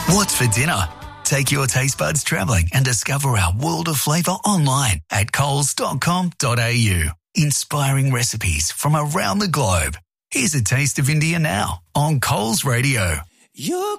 What's for dinner? Take your taste buds travelling and discover our world of flavour online at coles.com.au. Inspiring recipes from around the globe. Here's a taste of India now on Coles Radio. You're